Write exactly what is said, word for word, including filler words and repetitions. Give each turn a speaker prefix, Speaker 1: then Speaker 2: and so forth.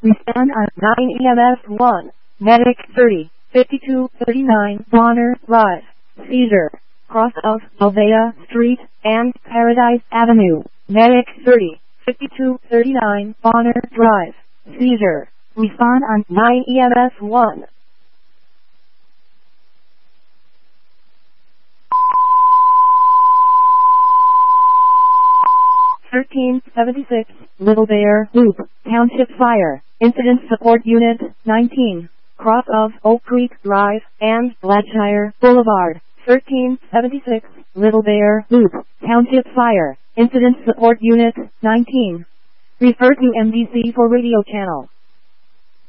Speaker 1: Respond on nine E M S one. Medic thirty, fifty-two thirty-nine Bonner Drive, Cedar, cross of Alvea Street and Paradise Avenue. Medic thirty, fifty-two thirty-nine Bonner Drive, Cedar. Respond on nine E M S one. thirteen seventy-six, Little Bear Loop, Township Fire, Incident Support Unit, nineteen, cross of Oak Creek Drive and Bladshire Boulevard, thirteen seventy-six, Little Bear Loop, Township Fire, Incident Support Unit, nineteen. Refer to M D C for radio channel.